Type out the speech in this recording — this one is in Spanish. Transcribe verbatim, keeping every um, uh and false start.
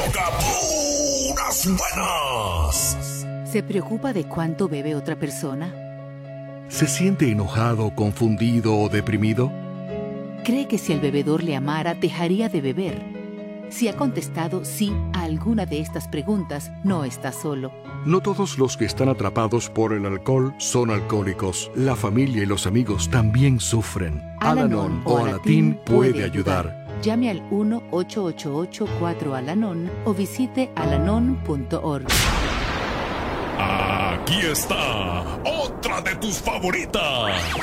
toca puras buenas. ¿Se preocupa de cuánto bebe otra persona? ¿Se siente enojado, confundido o deprimido? ¿Cree que si el bebedor le amara, dejaría de beber? Si ha contestado sí a alguna de estas preguntas, no está solo. No todos los que están atrapados por el alcohol son alcohólicos. La familia y los amigos también sufren. Al-Anon o Alatín puede ayudar. Llame al uno ocho ocho ocho cuatro Al-Anon o visite alanon punto org. Aquí está otra de tus favoritas.